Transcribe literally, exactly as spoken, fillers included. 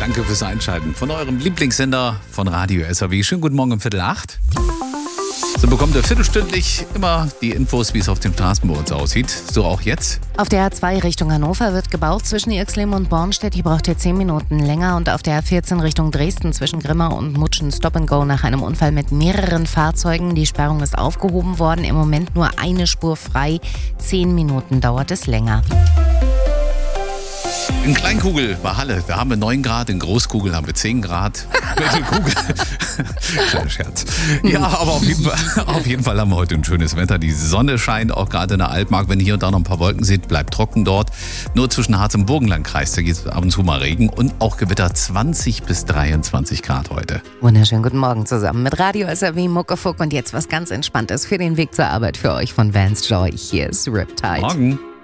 Danke fürs Einschalten von eurem Lieblingssender von Radio S R W. Schönen guten Morgen um Viertel acht. So bekommt ihr viertelstündlich immer die Infos, wie es auf den Straßen bei uns aussieht. So auch jetzt. Auf der A zwei Richtung Hannover wird gebaut zwischen Irxleben und Bornstedt. Hier braucht ihr zehn Minuten länger. Und auf der A vierzehn Richtung Dresden zwischen Grimma und Mutschen Stop and Go nach einem Unfall mit mehreren Fahrzeugen. Die Sperrung ist aufgehoben worden. Im Moment nur eine Spur frei. Zehn Minuten dauert es länger. In Kleinkugel bei Halle, da haben wir neun Grad, in Großkugel haben wir zehn Grad. Mittelkugel. Kleiner Scherz. Ja, aber auf jeden, Fall, auf jeden Fall haben wir heute ein schönes Wetter. Die Sonne scheint auch gerade in der Altmark. Wenn ihr hier und da noch ein paar Wolken seht, bleibt trocken dort. Nur zwischen Harz und Burgenlandkreis, da geht es ab und zu mal Regen. Und auch Gewitter zwanzig bis dreiundzwanzig Grad heute. Wunderschönen guten Morgen zusammen mit Radio S R W Muckefuck. Und jetzt was ganz Entspanntes für den Weg zur Arbeit für euch von Vans Joy. Hier ist Riptide. Morgen.